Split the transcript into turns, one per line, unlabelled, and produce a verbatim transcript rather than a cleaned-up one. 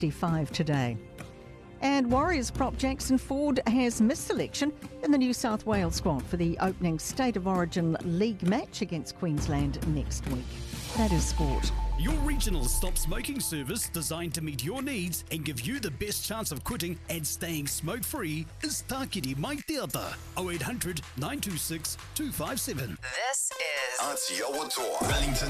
fifty-five today. And Warriors prop Jackson Ford has missed selection in the New South Wales squad for the opening State of Origin League match against Queensland next week. That is sport.
Your regional stop smoking service designed to meet your needs and give you the best chance of quitting and staying smoke-free is Tākiri Mai Te Ata, oh eight hundred, nine two six, two five seven.
This is
Aotearoa Toa, Wellington